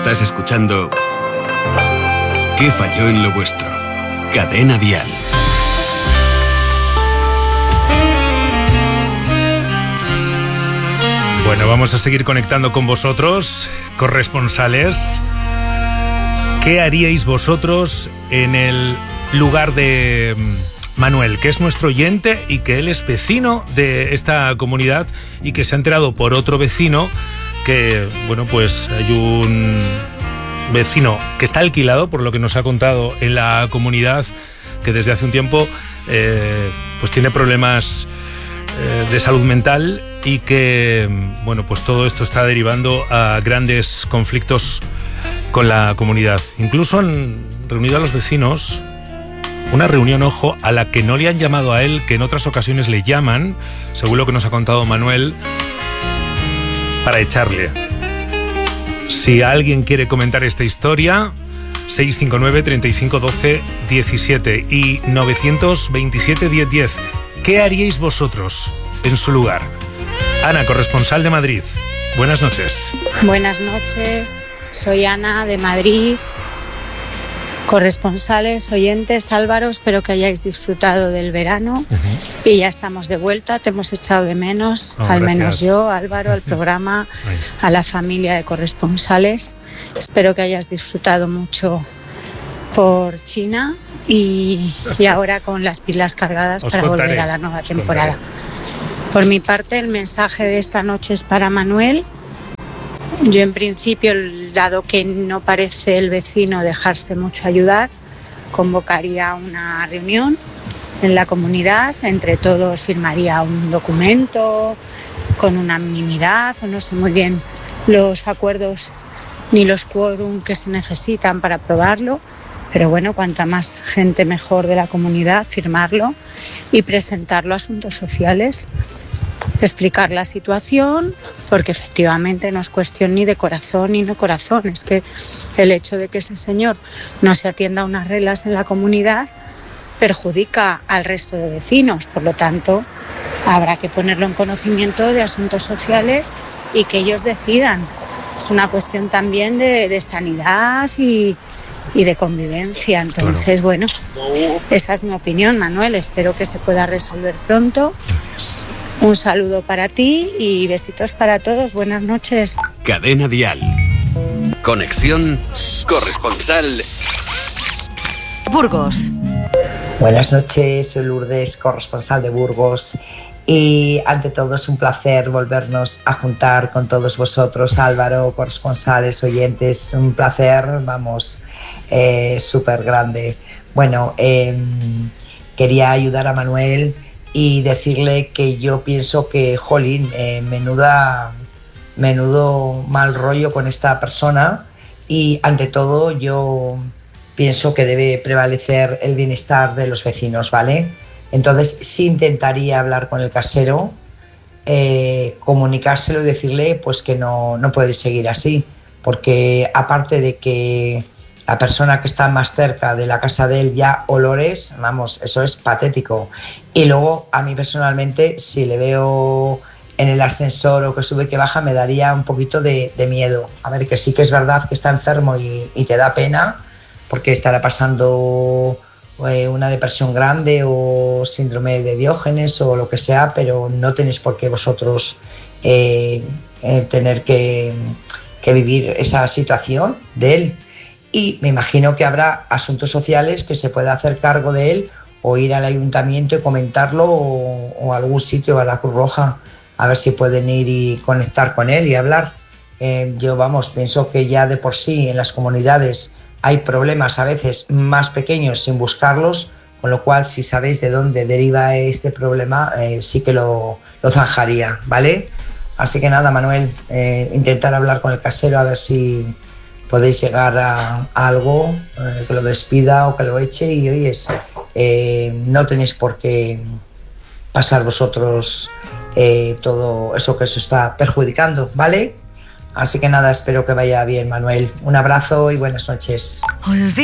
Estás escuchando ¿Qué falló en lo vuestro? Cadena Dial. Bueno, vamos a seguir conectando con vosotros, corresponsales. ¿Qué haríais vosotros en el lugar de Manuel, que es nuestro oyente y que él es vecino de esta comunidad y que se ha enterado por otro vecino que, bueno, pues hay un vecino que está alquilado, por lo que nos ha contado, en la comunidad, que desde hace un tiempo pues tiene problemas de salud mental y que, bueno, pues todo esto está derivando a grandes conflictos con la comunidad. Incluso han reunido a los vecinos, una reunión, ojo, a la que no le han llamado a él, que en otras ocasiones le llaman, según lo que nos ha contado Manuel, para echarle. Si alguien quiere comentar esta historia, 659 35 12 17 y 927 10 10. ¿Qué haríais vosotros en su lugar? Ana, corresponsal de Madrid. Buenas noches. Buenas noches, soy Ana de Madrid. Corresponsales, oyentes, Álvaro, espero que hayáis disfrutado del verano. Y ya estamos de vuelta, te hemos echado de menos, al menos yo, Álvaro, al programa, a la familia de corresponsales. Espero que hayas disfrutado mucho por China y ahora con las pilas cargadas para volver a la nueva temporada. Por mi parte, el mensaje de esta noche es para Manuel. Yo, en principio, dado que no parece el vecino dejarse mucho ayudar, convocaría una reunión en la comunidad, entre todos firmaría un documento con unanimidad, o no sé muy bien los acuerdos ni los quórum que se necesitan para aprobarlo, pero bueno, cuanta más gente mejor de la comunidad, firmarlo y presentarlo a asuntos sociales. Explicar la situación, porque efectivamente no es cuestión ni de corazón ni no corazón, es que el hecho de que ese señor no se atienda a unas reglas en la comunidad perjudica al resto de vecinos, por lo tanto habrá que ponerlo en conocimiento de asuntos sociales y que ellos decidan. Es una cuestión también de sanidad y de convivencia, entonces bueno, esa es mi opinión, Manuel, espero que se pueda resolver pronto. Gracias. Un saludo para ti y besitos para todos. Buenas noches. Cadena Dial. Conexión corresponsal. Burgos. Buenas noches, soy Lourdes, corresponsal de Burgos. Y ante todo es un placer volvernos a juntar con todos vosotros, Álvaro, corresponsales, oyentes. Un placer, vamos, súper grande. Bueno, quería ayudar a Manuel y decirle que yo pienso que, jolín, menudo mal rollo con esta persona, y ante todo yo pienso que debe prevalecer el bienestar de los vecinos, ¿vale? Entonces sí intentaría hablar con el casero, comunicárselo y decirle pues que no puede seguir así, porque aparte de que la persona que está más cerca de la casa de él ya olores, vamos, eso es patético. Y luego a mí personalmente, si le veo en el ascensor o que sube que baja, me daría un poquito de miedo. A ver, que sí que es verdad que está enfermo y te da pena, porque estará pasando una depresión grande o síndrome de Diógenes o lo que sea, pero no tenéis por qué vosotros tener que vivir esa situación de él. Y me imagino que habrá asuntos sociales que se pueda hacer cargo de él, o ir al ayuntamiento y comentarlo, o a algún sitio, a la Cruz Roja, a ver si pueden ir y conectar con él y hablar. Yo, vamos, pienso que ya de por sí en las comunidades hay problemas a veces más pequeños sin buscarlos, con lo cual si sabéis de dónde deriva este problema, sí que lo zanjaría, ¿vale? Así que nada, Manuel, intentar hablar con el casero a ver si podéis llegar a algo, que lo despida o que lo eche, y oyes, no tenéis por qué pasar vosotros todo eso que os está perjudicando, ¿vale? Así que nada, espero que vaya bien, Manuel. Un abrazo y buenas noches.